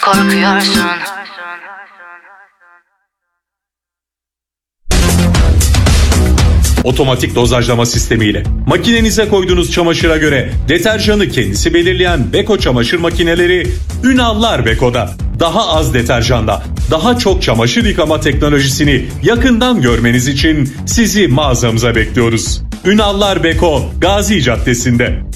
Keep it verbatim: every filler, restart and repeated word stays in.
korkuyorsun. Otomatik dozajlama sistemiyle makinenize koyduğunuz çamaşıra göre deterjanı kendisi belirleyen Beko çamaşır makineleri Ünallar Beko'da. Daha az deterjanda daha çok çamaşır yıkama teknolojisini yakından görmeniz için sizi mağazamıza bekliyoruz. Ünallar Beko, Gazi Caddesi'nde.